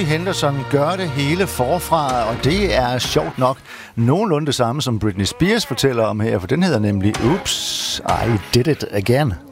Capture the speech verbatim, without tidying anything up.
Henderson gør det hele forfra, og det er sjovt nok nogenlunde det samme, som Britney Spears fortæller om her, for den hedder nemlig Oops, I Did It Again.